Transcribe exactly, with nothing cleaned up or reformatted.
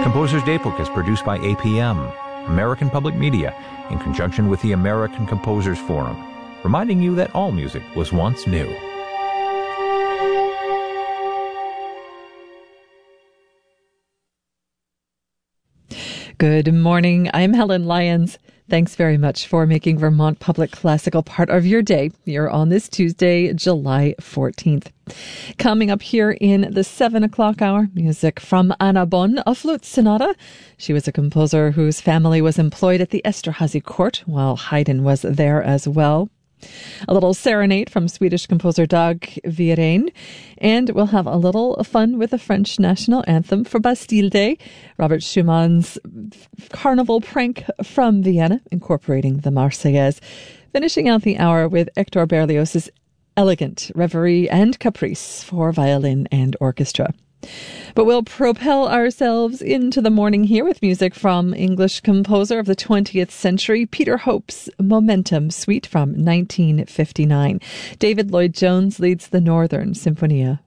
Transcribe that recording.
Composer's Daybook is produced by A P M, American Public Media, in conjunction with the American Composers Forum, reminding you that all music was once new. Good morning. I'm Helen Lyons. Thanks very much for making Vermont Public Classical part of your day. You're on this Tuesday, July fourteenth. Coming up here in the seven o'clock hour, music from Anna Bonn, a flute sonata. She was a composer whose family was employed at the Esterhazy court, while Haydn was there as well. A little serenade from Swedish composer Dag Viren, and we'll have a little fun with the French national anthem for Bastille Day, Robert Schumann's carnival prank from Vienna, incorporating the Marseillaise, finishing out the hour with Hector Berlioz's elegant Reverie and Caprice for violin and orchestra. But we'll propel ourselves into the morning here with music from English composer of the twentieth century, Peter Hope's Momentum Suite from nineteen fifty-nine. David Lloyd-Jones leads the Northern Sinfonia.